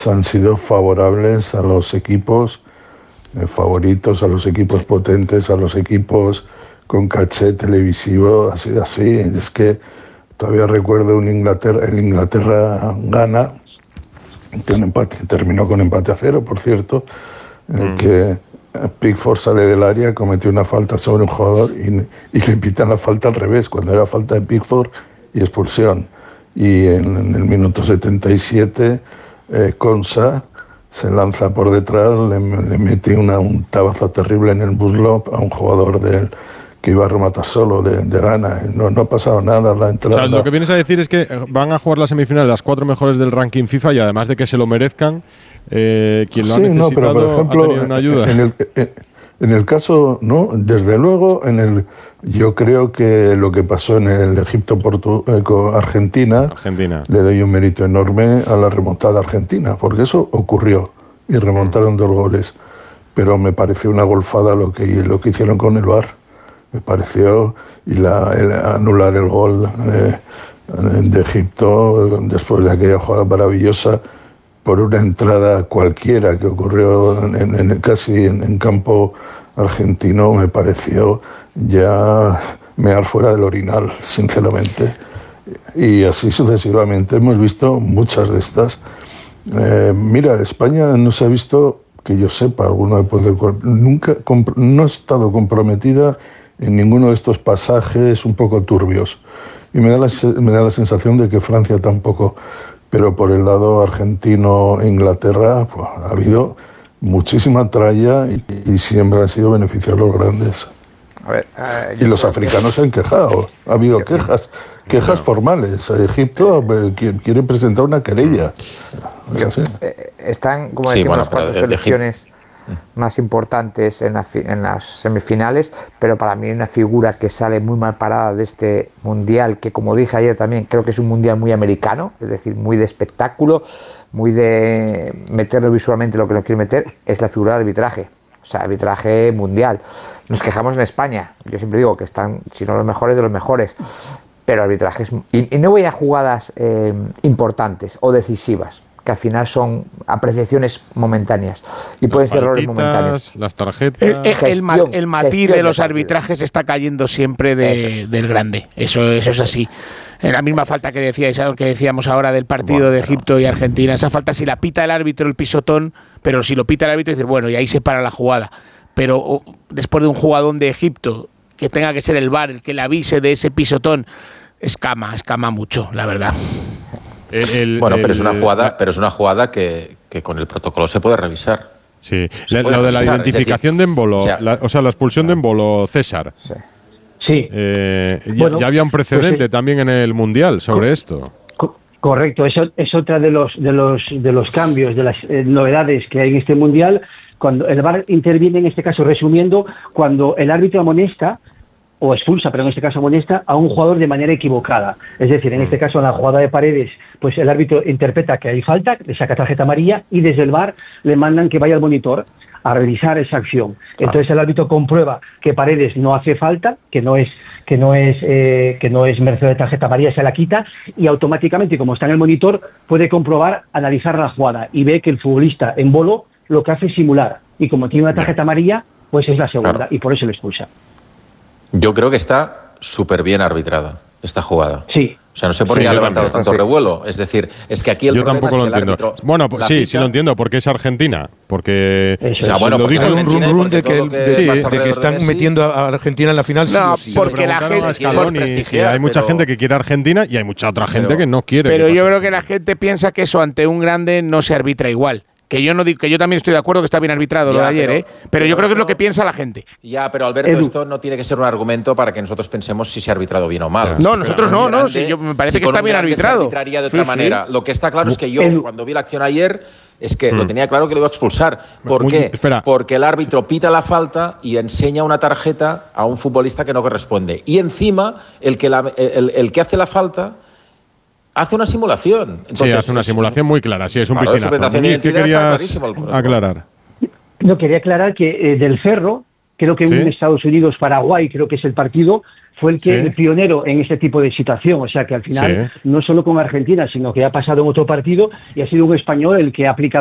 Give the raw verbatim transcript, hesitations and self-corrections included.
han sido favorables a los equipos eh, favoritos, a los equipos potentes, a los equipos con caché televisivo. Ha sido así. Es que todavía recuerdo un Inglaterra, el Inglaterra-Ghana, que un empate, terminó con empate a cero, por cierto, en el mm. que Pickford sale del área, cometió una falta sobre un jugador y, y le pitan la falta al revés, cuando era falta de Pickford y expulsión. Y en, en el minuto setenta y siete, eh, Konsa se lanza por detrás, le, le mete una, un tabazo terrible en el muslo a un jugador del que iba a rematar solo de, de Ghana. No, no ha pasado nada. La entrada, o sea, lo que vienes a decir es que van a jugar las semifinales las cuatro mejores del ranking FIFA y además de que se lo merezcan, eh, quien lo sí, ha necesitado no, pero por ejemplo, ha tenido una ayuda. En el, en el caso, no, desde luego, en el, yo creo que lo que pasó en el Egipto-Argentina, Argentina. le doy un mérito enorme a la remontada argentina, porque eso ocurrió y remontaron dos goles. Pero me pareció una golfada lo que, lo que hicieron con el V A R. Me pareció, y la, el, anular el gol eh, de Egipto después de aquella jugada maravillosa por una entrada cualquiera que ocurrió en, en, casi en, en campo argentino, me pareció ya mear fuera del orinal, sinceramente. Y así sucesivamente hemos visto muchas de estas. Eh, mira, España no se ha visto, que yo sepa, alguno de poder, nunca no ha estado comprometida en ninguno de estos pasajes un poco turbios. Y me da la, me da la sensación de que Francia tampoco. Pero por el lado argentino-Inglaterra pues, ha habido muchísima tralla y, y siempre han sido beneficiados los grandes. A ver, uh, y los africanos se han quejado. Ha habido yo, quejas, quejas no. formales. Egipto quiere presentar una querella. Yo, eh, están, como sí, decimos, bueno, las cuatro selecciones más importantes en, la, en las semifinales, pero para mí una figura que sale muy mal parada de este mundial, que como dije ayer también, creo que es un mundial muy americano, es decir, muy de espectáculo, muy de meterlo visualmente lo que no quiere meter, es la figura del arbitraje, o sea, arbitraje mundial. Nos quejamos en España, yo siempre digo que están, si no los mejores, de los mejores, pero arbitrajes, y, y no voy a jugadas eh, importantes o decisivas, que al final son apreciaciones momentáneas y pueden ser errores momentáneos. Las tarjetas. El, el, el, ma, el matiz de los arbitrajes está cayendo siempre de, del grande. Eso, eso es así. En la misma falta que decíais, que decíamos ahora del partido bueno, de Egipto y Argentina, esa falta si la pita el árbitro el pisotón, pero si lo pita el árbitro dices, bueno, y ahí se para la jugada. Pero oh, después de un jugadón de Egipto que tenga que ser el V A R el que le avise de ese pisotón, escama, escama mucho, la verdad. El, el, bueno, pero el, es una jugada, la, pero es una jugada que, que con el protocolo se puede revisar. Sí, la, lo de la identificación decir, de Embolo, o sea, la, o sea, la expulsión de Embolo, César. Sí. sí. Eh, bueno, ya, ya había un precedente pues, también en el Mundial sobre co esto. Co correcto, eso es otra de los de los de los cambios, de las eh, novedades que hay en este Mundial. Cuando el V A R interviene, en este caso, resumiendo, cuando el árbitro amonesta o expulsa, pero en este caso amonesta, a un jugador de manera equivocada. Es decir, en este caso, en la jugada de Paredes, pues el árbitro interpreta que hay falta, le saca tarjeta amarilla y desde el V A R le mandan que vaya al monitor a revisar esa acción. Entonces el árbitro comprueba que Paredes no hace falta, que no es que no es eh, que no es merced de tarjeta amarilla, se la quita y automáticamente, como está en el monitor, puede comprobar, analizar la jugada y ve que el futbolista Embolo lo que hace es simular y como tiene una tarjeta amarilla, pues es la segunda claro. y por eso le expulsa. Yo creo que está súper bien arbitrada esta jugada. Sí. O sea, no sé por qué sí, ha levantado también, tanto sí. revuelo. Es decir, es que aquí el yo problema tampoco es lo que entiendo. el árbitro... Bueno, pues sí, sí lo entiendo, porque es Argentina. Porque... Eso, o sea, bueno, lo dijo un rum rum de que, que, de, sí, de que están de metiendo a Argentina en la final. No, sí, sí, porque la gente... Scaloni, sí, hay mucha pero, gente que quiere Argentina y hay mucha otra gente pero, que no quiere. Pero yo creo que la gente piensa que eso ante un grande no se arbitra igual. Que yo no digo, que yo también estoy de acuerdo que está bien arbitrado ya, lo de ayer, pero, ¿eh? Pero, pero yo creo que es lo que piensa la gente. Ya, pero Alberto, Edu. esto no tiene que ser un argumento para que nosotros pensemos si se ha arbitrado bien o mal. No, nosotros no, no, sí, yo, me parece si que está bien arbitrado. Se arbitraría de otra sí, manera. Sí. Lo que está claro es que yo, Edu. cuando vi la acción ayer, es que mm. lo tenía claro que lo iba a expulsar. ¿Por Muy, qué? espera. Porque el árbitro pita la falta y enseña una tarjeta a un futbolista que no corresponde. Y encima, el que, la, el, el que hace la falta... hace una simulación. Entonces, sí, hace una simulación muy clara. Sí, es un claro, piscinazo. ¿Qué querías aclarar? No, quería aclarar que eh, Del Ferro, creo que ¿Sí? un Estados Unidos-Paraguay, creo que es el partido, fue el que sí. el pionero en este tipo de situación. O sea que al final, sí. no solo con Argentina, sino que ha pasado en otro partido y ha sido un español el que ha aplicado